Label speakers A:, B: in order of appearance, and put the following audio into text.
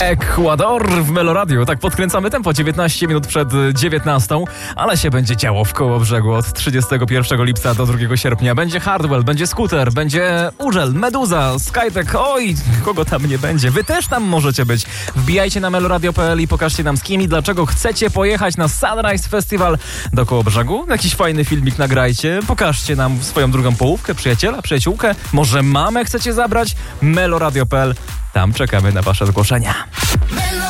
A: Ekwador w Meloradiu. Tak podkręcamy tempo 19 minut przed 19, ale się będzie działo w Kołobrzegu od 31 lipca do 2 sierpnia. Będzie Hardwell, będzie Scooter, będzie Urzel, Meduza, Skytek. Oj, kogo tam nie będzie. Wy też tam możecie być. Wbijajcie na meloradio.pl i pokażcie nam, z kim i dlaczego chcecie pojechać na Sunrise Festival do Kołobrzegu. Jakiś fajny filmik nagrajcie. Pokażcie nam swoją drugą połówkę, przyjaciela, przyjaciółkę. Może mamę chcecie zabrać? meloradio.pl. Tam czekamy na wasze zgłoszenia.